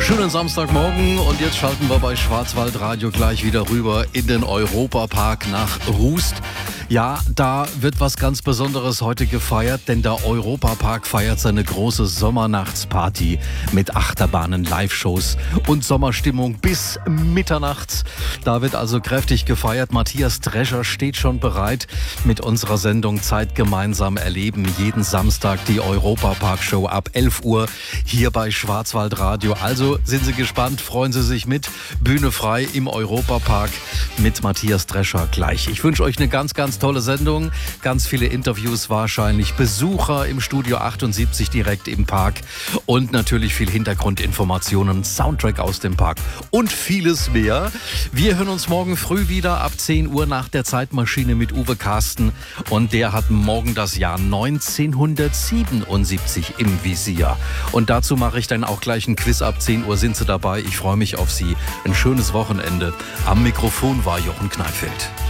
Schönen Samstagmorgen und jetzt schalten wir bei Schwarzwaldradio gleich wieder rüber in den Europapark nach Rust. Ja, da wird was ganz Besonderes heute gefeiert, denn der Europapark feiert seine große Sommernachtsparty mit Achterbahnen, Live-Shows und Sommerstimmung bis mitternachts. Da wird also kräftig gefeiert. Matthias Drescher steht schon bereit mit unserer Sendung Zeit gemeinsam erleben. Jeden Samstag die Europapark-Show ab 11 Uhr hier bei Schwarzwaldradio. Also sind Sie gespannt, freuen Sie sich mit. Bühne frei im Europapark mit Matthias Drescher gleich. Ich wünsche euch eine ganz tolle Sendung, ganz viele Interviews wahrscheinlich, Besucher im Studio 78 direkt im Park und natürlich viel Hintergrundinformationen, Soundtrack aus dem Park und vieles mehr. Wir hören uns morgen früh wieder ab 10 Uhr nach der Zeitmaschine mit Uwe Carsten und der hat morgen das Jahr 1977 im Visier. Und dazu mache ich dann auch gleich ein Quiz. Ab 10 Uhr sind Sie dabei. Ich freue mich auf Sie. Ein schönes Wochenende. Am Mikrofon war Jochen Kneifeld.